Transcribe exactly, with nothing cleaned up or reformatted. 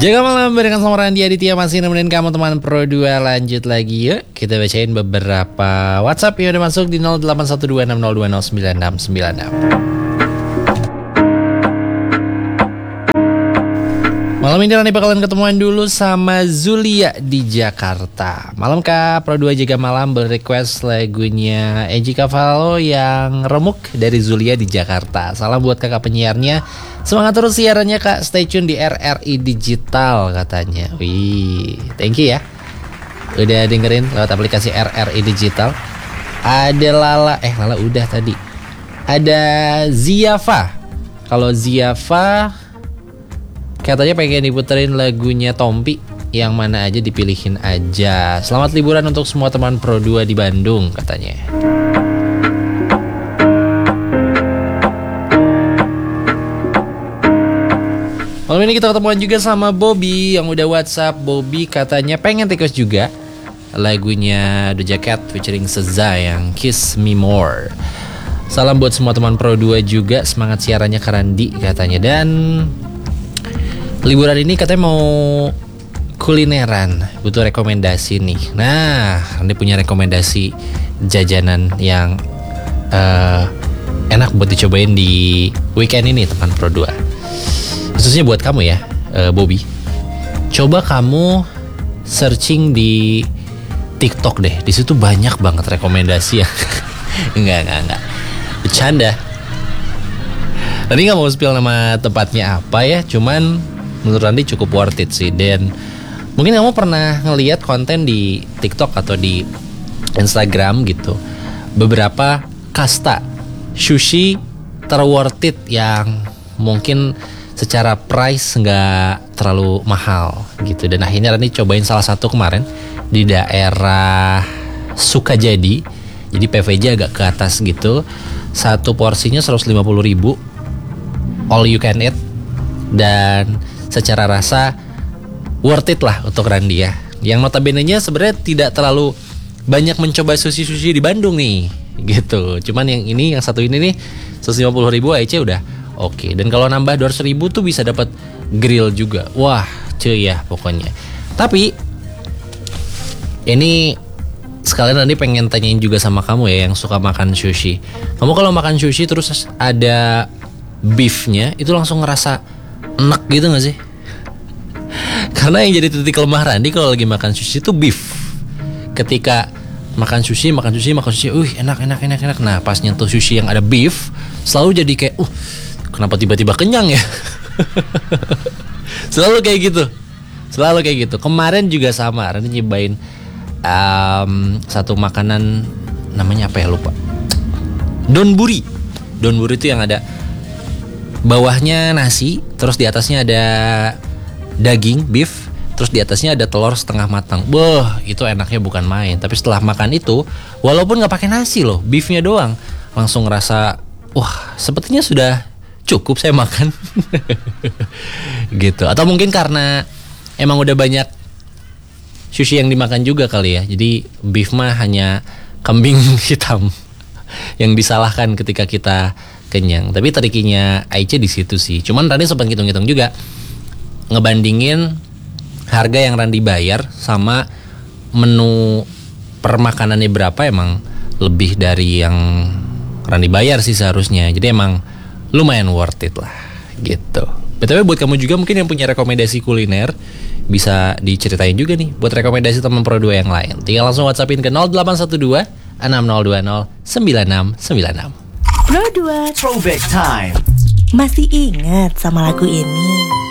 Jaga malam berikan sama Randy Aditya masih nemenin kamu teman Pro dua. Lanjut lagi yuk, kita bacain beberapa WhatsApp yang udah masuk di nol delapan satu dua enam nol dua nol sembilan enam sembilan enam. Malam ini Randy bakalan ketemuan dulu sama Zulia di Jakarta. Malam Kak, Pro dua Jaga Malam berequest lagunya Eji Cavallo yang remuk dari Zulia di Jakarta. Salam buat kakak penyiarnya. Semangat terus siarannya Kak, stay tune di R R I Digital katanya. Wih, thank you ya. Udah dengerin lewat aplikasi R R I Digital. Ada Lala, eh Lala udah tadi. Ada Ziafa. Kalau Ziafa katanya pengen diputerin lagunya Tompi, yang mana aja dipilihin aja. Selamat liburan untuk semua teman Pro dua di Bandung katanya. Malam ini kita ketemuan juga sama Bobby yang udah WhatsApp. Bobby katanya pengen request juga lagunya Doja Cat featuring Seza yang Kiss Me More. Salam buat semua teman Pro dua juga, semangat siarannya Kak Randi katanya. Dan liburan ini katanya mau kulineran, butuh rekomendasi nih. Nah, Randi punya rekomendasi jajanan yang uh, enak buat dicobain di weekend ini teman Pro dua. Khususnya buat kamu ya, uh, Bobby. Coba kamu searching di TikTok deh. Di situ banyak banget rekomendasi ya. enggak, enggak, enggak. Bercanda. Tadi nggak mau spill nama tempatnya apa ya, cuman menurut Randy cukup worth it sih. Dan mungkin kamu pernah ngelihat konten di TikTok atau di Instagram gitu, beberapa kasta sushi terworth it yang mungkin secara price nggak terlalu mahal gitu. Dan akhirnya Randy cobain salah satu kemarin di daerah Sukajadi. Jadi P V J agak ke atas gitu. Satu porsinya seratus lima puluh ribu, all you can eat, dan secara rasa worth it lah untuk Randy ya. Yang notabene-nya sebenarnya tidak terlalu banyak mencoba sushi-sushi di Bandung nih gitu. Cuman yang ini, yang satu ini nih seratus lima puluh ribu aja udah oke. Okay. Dan kalau nambah dua ratus ribu tuh bisa dapat grill juga. Wah, cuy ya pokoknya. Tapi ini sekalian Randy pengen tanyain juga sama kamu ya yang suka makan sushi. Kamu kalau makan sushi terus ada beefnya, itu langsung ngerasa enak gitu gak sih? Karena yang jadi titik lemah Randy kalau lagi makan sushi itu beef. Ketika makan sushi, makan sushi, makan sushi, uh enak, enak, enak, enak. Nah pas nyentuh sushi yang ada beef, selalu jadi kayak, uh kenapa tiba-tiba kenyang ya? Selalu kayak gitu. Selalu kayak gitu. Kemarin juga sama, Randy nyobain um, satu makanan, namanya apa ya lupa. Donburi. Donburi itu yang ada bawahnya nasi, terus di atasnya ada daging beef, terus di atasnya ada telur setengah matang. Wah, itu enaknya bukan main. Tapi setelah makan itu, walaupun nggak pakai nasi loh, beefnya doang, langsung ngerasa, wah, sepertinya sudah cukup saya makan. Gitu. Atau mungkin karena emang udah banyak sushi yang dimakan juga kali ya. Jadi beef mah hanya kambing hitam yang disalahkan ketika kita kenyang. Tapi trikinya Aice di situ sih. Cuman Randy sempat hitung-hitung juga, ngebandingin harga yang Randy bayar sama menu per makanannya berapa, emang lebih dari yang Randy bayar sih seharusnya. Jadi emang lumayan worth it lah gitu. B T W buat kamu juga mungkin yang punya rekomendasi kuliner, bisa diceritain juga nih buat rekomendasi teman Pro dua yang lain. Tinggal langsung WhatsAppin ke nol delapan satu dua enam nol dua nol sembilan enam sembilan enam. Pro dua Throwback Time. Masih ingat sama lagu ini?